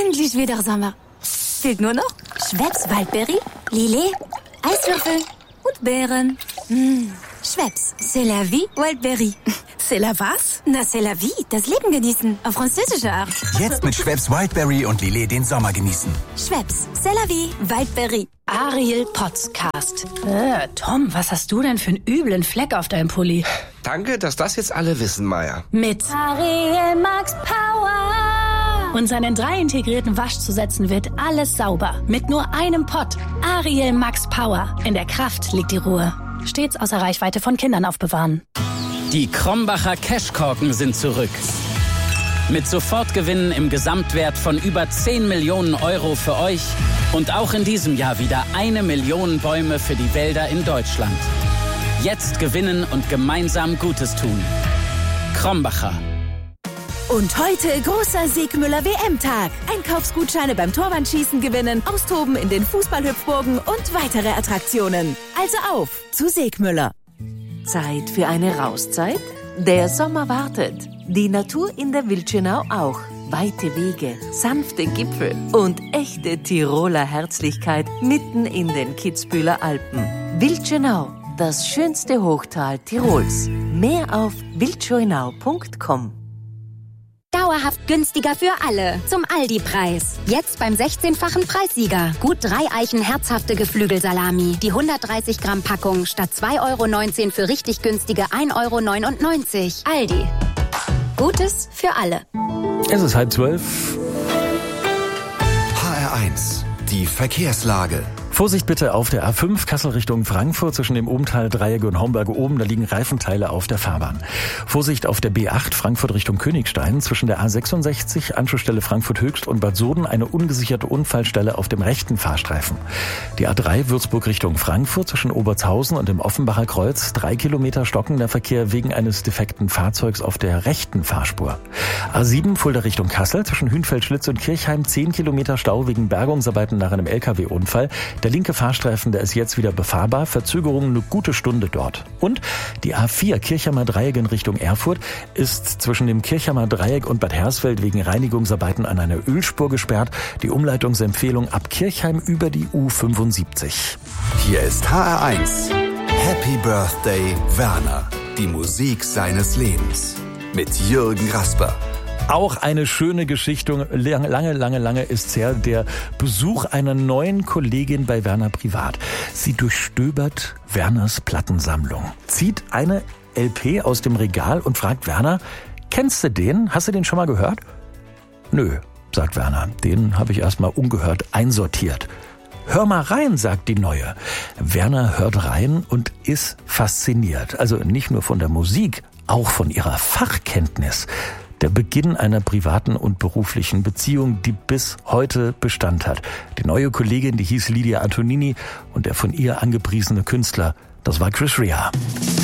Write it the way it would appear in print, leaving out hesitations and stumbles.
endlich wieder Sommer. Fehlt nur noch Schweppes Waldberry, Lillet, Eiswürfel und Beeren. Schweppes, c'est la vie, Waldberry. C'est la was? Na, c'est la vie, das Leben genießen, auf französische Art. Jetzt mit Schweppes Wildberry und Lillet den Sommer genießen. Schweppes, c'est la vie, Waldberry. Ariel Podcast. Tom, was hast du denn für einen üblen Fleck auf deinem Pulli? Danke, dass das jetzt alle wissen, Maya. Mit Ariel Max Power. und seinen 3 integrierten Waschzusätzen wird alles sauber. Mit nur einem Pott. Ariel Max Power. In der Kraft liegt die Ruhe. Stets außer Reichweite von Kindern aufbewahren. Die Krombacher Cashkorken sind zurück. Mit Sofortgewinnen im Gesamtwert von über 10 Millionen Euro für euch und auch in diesem Jahr wieder 1 Million Bäume für die Wälder in Deutschland. Jetzt gewinnen und gemeinsam Gutes tun. Krombacher. Und heute großer Segmüller WM-Tag. Einkaufsgutscheine beim Torwandschießen gewinnen, austoben in den Fußballhüpfburgen und weitere Attraktionen. Also auf zu Segmüller. Zeit für eine Rauszeit? Der Sommer wartet. Die Natur in der Wildschönau auch. Weite Wege, sanfte Gipfel und echte Tiroler Herzlichkeit mitten in den Kitzbüheler Alpen. Wildschönau, das schönste Hochtal Tirols. Mehr auf wildschönau.com. Dauerhaft günstiger für alle. Zum Aldi-Preis. Jetzt beim 16-fachen Preissieger. Gut 3 Eichen herzhafte Geflügelsalami. Die 130 Gramm Packung statt 2,19 € für richtig günstige 1,99 €. Aldi. Gutes für alle. Es ist 11:30. HR1, die Verkehrslage. Vorsicht bitte auf der A5 Kassel Richtung Frankfurt zwischen dem Obenthal-Dreieck und Homberge oben. Da liegen Reifenteile auf der Fahrbahn. Vorsicht auf der B8 Frankfurt Richtung Königstein zwischen der A66 Anschlussstelle Frankfurt Höchst und Bad Soden eine ungesicherte Unfallstelle auf dem rechten Fahrstreifen. Die A3 Würzburg Richtung Frankfurt zwischen Obertshausen und dem Offenbacher Kreuz 3 Kilometer stockender Verkehr wegen eines defekten Fahrzeugs auf der rechten Fahrspur. A7 Fulda Richtung Kassel zwischen Hünfeld-Schlitz und Kirchheim 10 Kilometer Stau wegen Bergungsarbeiten nach einem LKW-Unfall. Der linke Fahrstreifen, der ist jetzt wieder befahrbar. Verzögerung eine gute Stunde dort. Und die A4 Kirchheimer Dreieck in Richtung Erfurt ist zwischen dem Kirchheimer Dreieck und Bad Hersfeld wegen Reinigungsarbeiten an einer Ölspur gesperrt. Die Umleitungsempfehlung ab Kirchheim über die U75. Hier ist HR1. Happy Birthday, Werner. Die Musik seines Lebens. Mit Jürgen Rasper. Auch eine schöne Geschichte, lange ist her, der Besuch einer neuen Kollegin bei Werner privat. Sie durchstöbert Werners Plattensammlung, zieht eine LP aus dem Regal und fragt Werner, kennst du den? Hast du den schon mal gehört? Nö, sagt Werner, den habe ich erstmal ungehört einsortiert. Hör mal rein, sagt die Neue. Werner hört rein und ist fasziniert. Also nicht nur von der Musik, auch von ihrer Fachkenntnis. Der Beginn einer privaten und beruflichen Beziehung, die bis heute Bestand hat. Die neue Kollegin, die hieß Lydia Antonini und der von ihr angepriesene Künstler, das war Chris Rea.